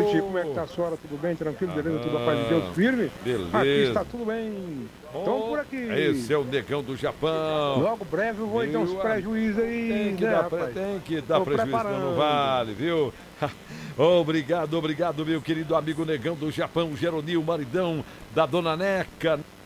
noite, como é que tá a senhora? Tudo bem, tranquilo, beleza? Tudo a paz de Deus, firme? Beleza. Aqui está tudo bem. Então por aqui. Esse é o Negão do Japão. Logo breve eu vou dar uns prejuízos aí, tem que né, dar, rapaz? tem que dar Tô prejuízo, preparando. não vale, viu? Obrigado, meu querido amigo Negão do Japão, Geronil, maridão da Dona Neca.